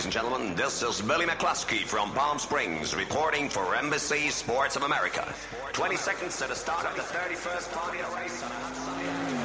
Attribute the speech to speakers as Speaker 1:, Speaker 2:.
Speaker 1: and gentlemen. This is Billy McCluskey from Palm Springs reporting for Embassy Sports of America. 20 seconds to the start of the 31st Formula race on a hot sunny